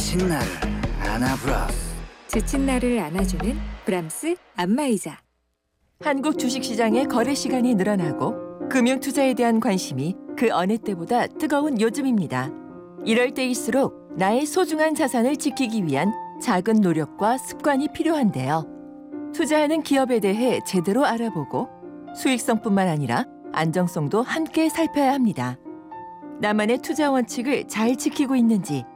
지친 나를 안아브라스. 지친 나를 안아주는 브람스 안마의자. 한국 주식시장의 거래 시간이 늘어나고 금융 투자에 대한 관심이 그 어느 때보다 뜨거운 요즘입니다. 이럴 때일수록 나의 소중한 자산을 지키기 위한 작은 노력과 습관이 필요한데요. 투자하는 기업에 대해 제대로 알아보고 수익성뿐만 아니라 안정성도 함께 살펴야 합니다. 나만의 투자 원칙을 잘 지키고 있는지